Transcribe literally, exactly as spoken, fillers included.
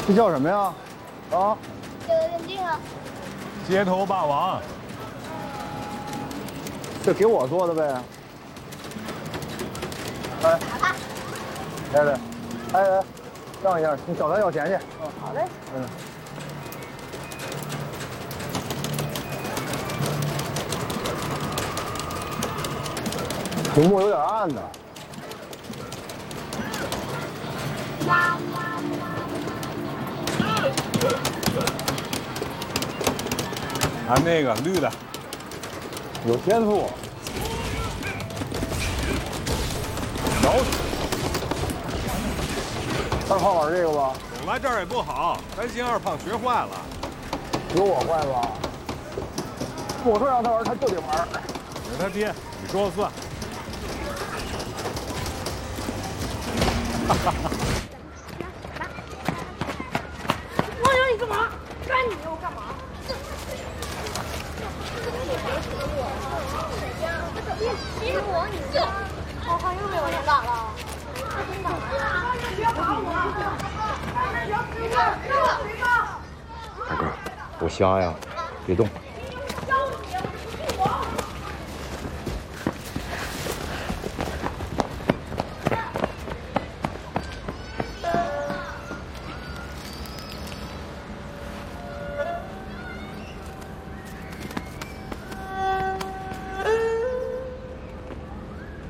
这叫什么呀？啊？ 有眼镜啊。 街头霸王。 这给我做的呗。哎，来来，哎哎，让一下，你找他要钱去。 嗯，好嘞。 嗯。屏幕有点暗呢。 啊，那个绿的， 有天赋。 有。 二胖玩这个吧？ 总来这儿也不好，担心二胖学坏了。 有我坏吧？我说让他玩，他就得玩。 你是他爹，你说了算。哈哈哈。 我让你干嘛？干你又干嘛？逼我你这，我靠，又被我先打了。别打我！ 大哥，我瞎呀，别动。